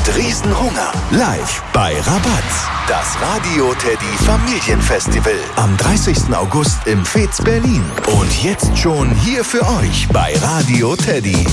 mit Riesenhunger. Live bei Rabatz. Das Radio Teddy Familienfestival. Am 30. August im Fez Berlin. Und jetzt schon hier für euch bei Radio Teddy.